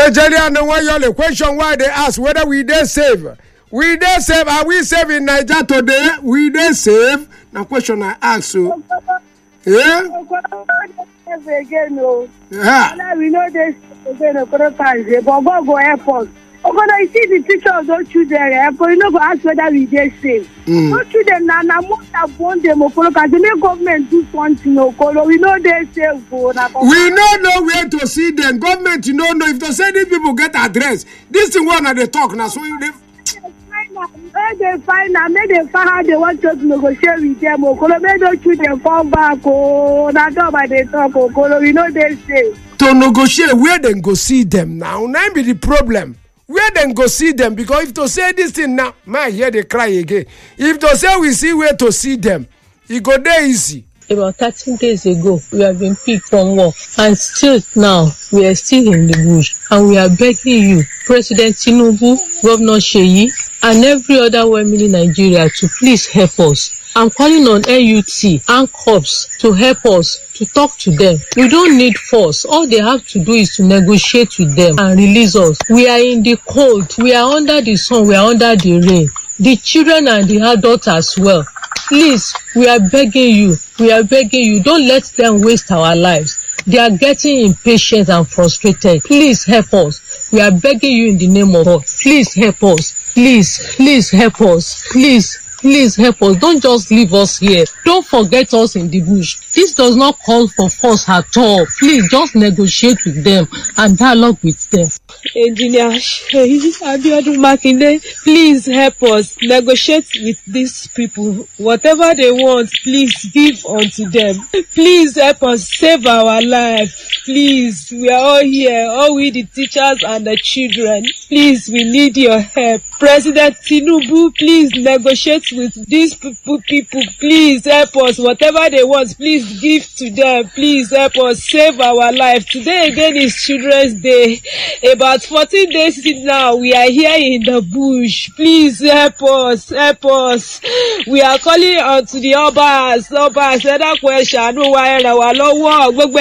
Nigeria no one the question why they ask whether we dey save. We dey save. Are we safe in Nigeria today? We dey save. Now question I ask you. Yeah. Again, no. Yeah. We know this again. But God go help us. You see the teachers don't choose their but you know go ask whether we dey safe. Don't choose them now. Now most have won them. Because the main government do something. We know they safe. We don't know where to see them. Government, you don't know if they say these people get address. This is one of the talk now. So they find how they want to negotiate with them. They don't choose them come back. That's how they talk. We know they safe. To negotiate, where then go see them now? Now be the problem. Where then go see them? Because if to say this thing now, man, hear they cry again. If to say we see where to see them, it go there easy. About 13 days ago, we have been picked from war, and still now we are still in the bush, and we are begging you, President Tinubu, Governor Sheyi, and every other woman in Nigeria to please help us. I'm calling on NUT and COPS to help us, to talk to them. We don't need force. All they have to do is to negotiate with them and release us. We are in the cold. We are under the sun. We are under the rain. The children and the adults as well. Please, we are begging you. We are begging you. Don't let them waste our lives. They are getting impatient and frustrated. Please help us. We are begging you in the name of God. Please help us. Please help us. Please help us. Don't just leave us here. Don't forget us in the bush. This does not call for force at all. Please just negotiate with them and dialogue with them. Engineer Abiodun Makinde, please help us negotiate with these people. Whatever they want, please give unto them. Please help us save our life. Please, we are all here, all we the teachers and the children. Please, we need your help. President Tinubu, please negotiate with these people. Please help us. Whatever they want, please give to them. Please help us save our life. Today again is Children's Day. About 14 days now, we are here in the bush. Please help us. We are calling on to the Obas. That question,